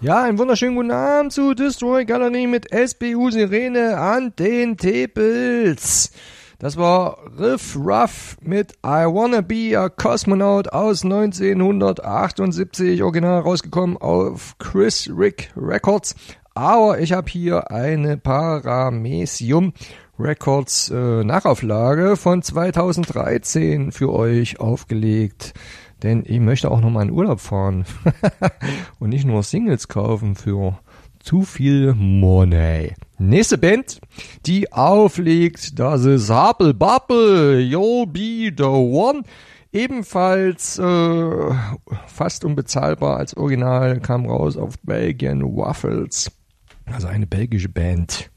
Ja, einen wunderschönen guten Abend zu Destroy Galerie mit SBU Sirene an den Tepels. Das war Riff Ruff mit I Wanna Be a Cosmonaut aus 1978, original rausgekommen auf Chris Rick Records. Aber ich habe hier eine Paramecium Records Nachauflage von 2013 für euch aufgelegt. Denn ich möchte auch noch mal in Urlaub fahren und nicht nur Singles kaufen für zu viel Money. Nächste Band, die auflegt, das ist Hubble Bubble, You'll Be the One. Ebenfalls fast unbezahlbar als Original, kam raus auf Belgian Waffles. Also eine belgische Band.